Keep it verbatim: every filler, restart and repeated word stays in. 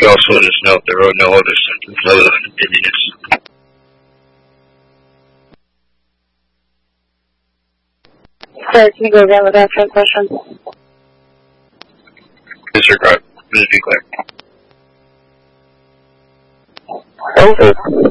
You also let us know if there are no other symptoms other than dizziness. Sorry, can you go again with that same question? Disregard. Just be clear. Over.